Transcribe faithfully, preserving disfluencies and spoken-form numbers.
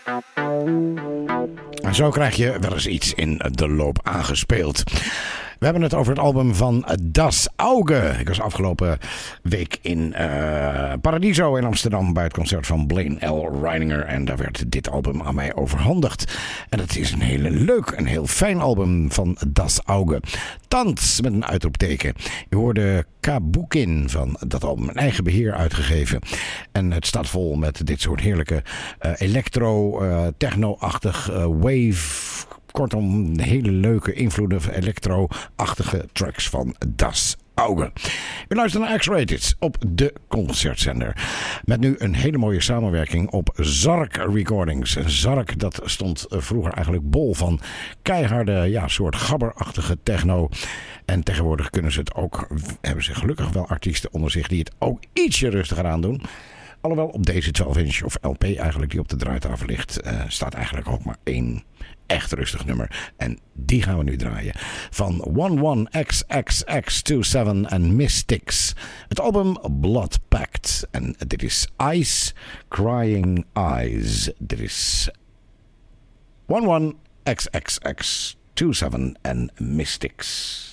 En zo krijg je wel eens iets in de loop aangespeeld. We hebben het over het album van Das Auge. Ik was afgelopen week in uh, Paradiso in Amsterdam bij het concert van Blaine L. Reininger. En daar werd dit album aan mij overhandigd. En dat is een hele leuk, een heel fijn album van Das Auge. Tanz met een uitroepteken. Je hoorde Kabukin van dat album, een eigen beheer uitgegeven. En het staat vol met dit soort heerlijke uh, electro, uh, techno-achtig, uh, wave... Kortom, hele leuke invloeden van electro-achtige tracks van Das Auge. U luistert naar X-Rated op de concertzender. Met nu een hele mooie samenwerking op Zark Recordings. Zark, dat stond vroeger eigenlijk bol van keiharde, ja, soort gabberachtige techno. En tegenwoordig kunnen ze het ook, hebben ze gelukkig wel artiesten onder zich die het ook ietsje rustiger aan doen. Alhoewel op deze twaalf inch of L P eigenlijk die op de draaitafel ligt, uh, staat eigenlijk ook maar één echt rustig nummer. En die gaan we nu draaien. Van eleven X X X zevenentwintig en Mystics. Het album Blood Pact. En dit is Ice Crying Eyes. Dit is eleven X X X zevenentwintig en Mystics.